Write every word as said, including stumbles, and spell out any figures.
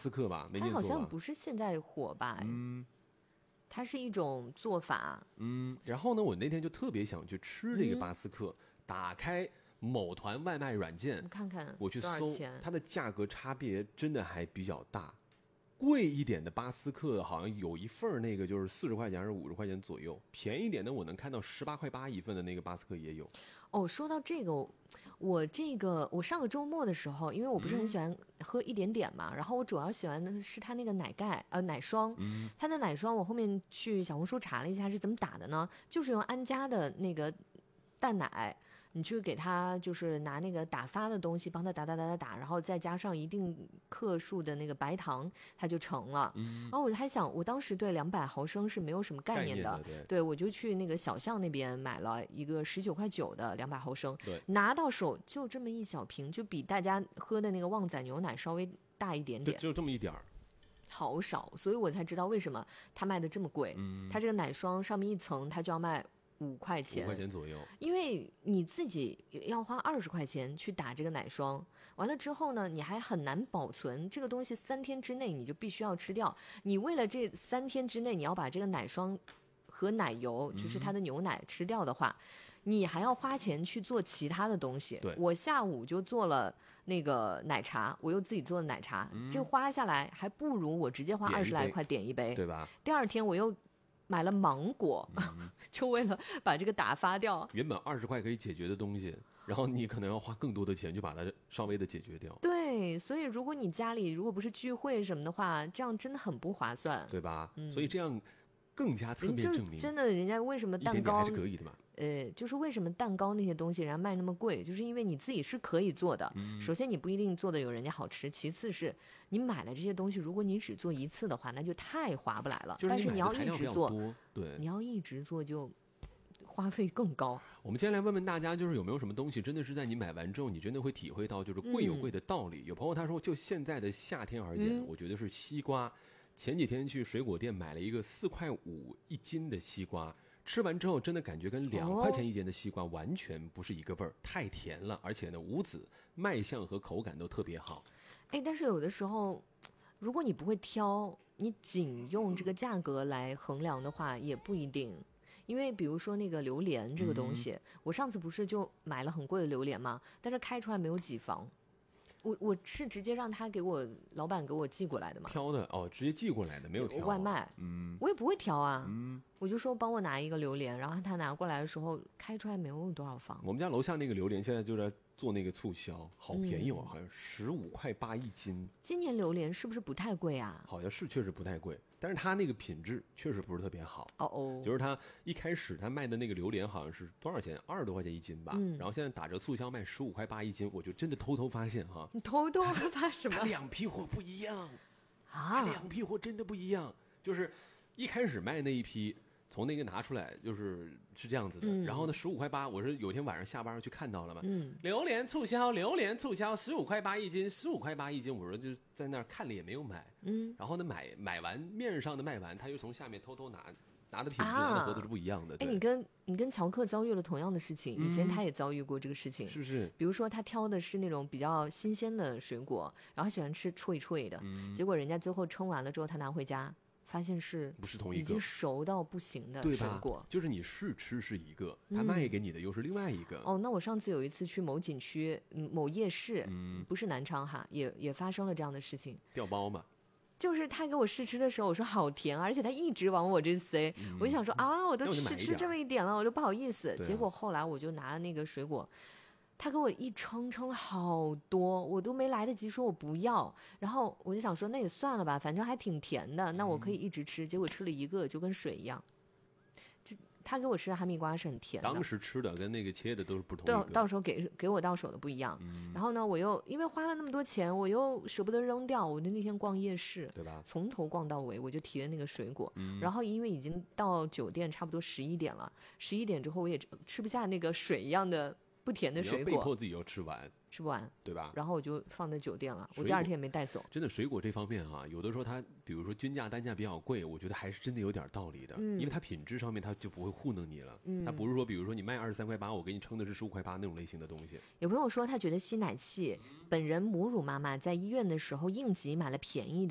斯克吧，没念错吧？ 它好像不是现在火吧？嗯，它是一种做法。 嗯，然后呢，我那天就特别想去吃这个巴斯克，嗯、打开某团外卖软件， 我看看我去多少搜， 钱它的价格差别真的还比较大。贵一点的巴斯克好像有一份那个就是四十块钱还是五十块钱左右，便宜一点的我能看到十八块八一份的那个巴斯克也有。 哦，说到这个，我这个我上个周末的时候，因为我不是很喜欢喝一点点嘛，嗯、然后我主要喜欢的是它那个奶盖呃奶霜，嗯，它的奶霜我后面去小红书查了一下是怎么打的呢？就是用安佳的那个淡奶。你去给他就是拿那个打发的东西帮他打打打打打，然后再加上一定克数的那个白糖，它就成了。嗯，然后我还想，我当时对两百毫升是没有什么概念的， 概念的对， 对，我就去那个小巷那边买了一个十九块九的两百毫升， 对， 拿到手就这么一小瓶，就比大家喝的那个旺仔牛奶稍微大一点点， 就只有这么一点儿。 好少，所以我才知道为什么它卖的这么贵。嗯，它这个奶霜上面一层，它就要卖五块钱， 五块钱左右。 因为你自己要花二十块钱去打这个奶霜，完了之后呢，你还很难保存这个东西，三天之内你就必须要吃掉。你为了这三天之内你要把这个奶霜和奶油，就是它的牛奶吃掉的话，嗯、你还要花钱去做其他的东西。 对， 我下午就做了那个奶茶，我又自己做的奶茶，嗯、这花下来还不如我直接花二十来块点一杯， 对吧？ 第二天我又买了芒果，嗯、就为了把这个打发掉。 原本二十块可以解决的东西，然后你可能要花更多的钱去把它稍微的解决掉。 对，所以如果你家里如果不是聚会什么的话，这样真的很不划算， 对吧？ 嗯、 所以这样更加侧面证明， 真的，人家为什么蛋糕一点点还是可以的嘛？ 呃，就是为什么蛋糕那些东西人家卖那么贵，就是因为你自己是可以做的。嗯、首先你不一定做的有人家好吃，其次是你买了这些东西，如果你只做一次的话，那就太划不来了。 就是、 但是你要一直做， 对， 你要一直做就花费更高。 我们今天来问问大家，就是有没有什么东西真的是在你买完之后，你真的会体会到就是贵有贵的道理。嗯、有朋友他说，就现在的夏天而言，嗯、我觉得是西瓜。前几天去水果店买了一个四块五一斤的西瓜，吃完之后真的感觉跟两块钱一斤的西瓜完全不是一个味儿，哦、太甜了，而且呢无籽，卖相和口感都特别好。 哎，但是有的时候，如果你不会挑，你仅用这个价格来衡量的话，也不一定。因为比如说那个榴莲这个东西，嗯、我上次不是就买了很贵的榴莲吗？但是开出来没有几房。我我是直接让他给我老板给我寄过来的嘛， 挑的哦，直接寄过来的，没有挑外卖， 嗯， 我也不会挑啊，嗯，我就说帮我拿一个榴莲，然后他拿过来的时候开出来没有多少房。 我们家楼下那个榴莲现在就在做那个促销，好便宜哦，嗯、好像十五块八一斤。 今年榴莲是不是不太贵啊？ 好像是确实不太贵，但是它那个品质确实不是特别好。 哦哦， 就是它一开始它卖的那个榴莲好像是多少钱？二十多块钱一斤吧。嗯，然后现在打折促销卖十五块八一斤，我就真的偷偷发现哈。 你偷偷发什么？ 两批货不一样啊！ 两批货真的不一样，就是一开始卖那一批。从那个拿出来就是是这样子的，嗯、然后呢，十五块八，我是有天晚上下班去看到了嘛，嗯，榴莲促销，榴莲促销，十五块八一斤，十五块八一斤，我说就在那儿看了也没有买，嗯，然后呢买买完面上的卖完，他又从下面偷偷拿拿的品质、啊、拿的盒子是不一样的。 哎，你跟你跟乔克遭遇了同样的事情，以前他也遭遇过这个事情， 是不是？ 比如说他挑的是那种比较新鲜的水果，然后喜欢吃脆脆的，嗯、结果人家最后称完了之后，他拿回家。发现是不是同一个已经熟到不行的水果， 就是你试吃是一个，他卖给你的又是另外一个。 嗯、哦，那我上次有一次去某景区、嗯、某夜市，嗯，不是南昌哈，也也发生了这样的事情。 掉包嘛， 就是他给我试吃的时候，我说好甜，而且他一直往我这塞，嗯、我就想说啊，我都试吃这么一点了，我就不好意思。结果后来我就拿了那个水果。他给我一称称了好多，我都没来得及说我不要，然后我就想说那也算了吧，反正还挺甜的，那我可以一直吃。嗯、结果吃了一个就跟水一样，就他给我吃的哈密瓜是很甜的， 当时吃的跟那个切的都是不同的， 到到时候给给我到手的不一样。嗯、然后呢，我又因为花了那么多钱，我又舍不得扔掉，我就那天逛夜市， 对吧？ 从头逛到尾，我就提了那个水果，嗯、然后因为已经到酒店差不多十一点了，十一点之后我也吃不下那个水一样的。不甜的水果， 你要被迫自己要吃完， 吃不完， 对吧？ 然后我就放在酒店了，我第二天也没带走。 真的，水果这方面啊，有的时候它，比如说均价单价比较贵，我觉得还是真的有点道理的，嗯、因为它品质上面它就不会糊弄你了。嗯，它不是说，比如说你卖二十三块八，我给你称的是十五块八那种类型的东西。 有朋友说他觉得吸奶器，本人母乳妈妈在医院的时候应急买了便宜的。